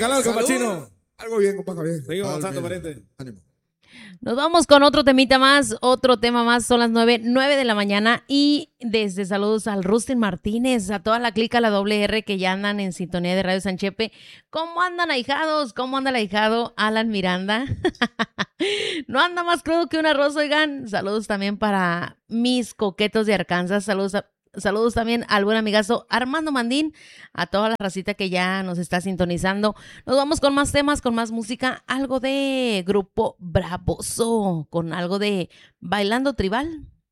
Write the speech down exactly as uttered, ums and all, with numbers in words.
bacalao, compachino. Algo bien, compa Javier. Seguimos avanzando, pariente. Ánimo. Nos vamos con otro temita más, otro tema más. Son las nueve, nueve de la mañana y desde saludos al Rustin Martínez, a toda la clica, la doble R que ya andan en sintonía de Radio Sanchepe. ¿Cómo andan, ahijados? ¿Cómo anda el ahijado Alan Miranda? No anda más crudo que un arroz, oigan. Saludos también para mis coquetos de Arkansas. Saludos a Saludos también al buen amigazo Armando Mandín, a toda la racita que ya nos está sintonizando. Nos vamos con más temas, con más música, algo de Grupo Bravoso, con algo de Bailando Tribal.